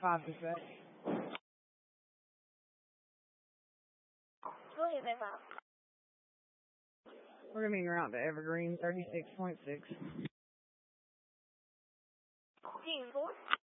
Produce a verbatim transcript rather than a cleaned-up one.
five to six. Go ahead, then, Bob. We're gonna be around to Evergreen, thirty-six point six. Team four.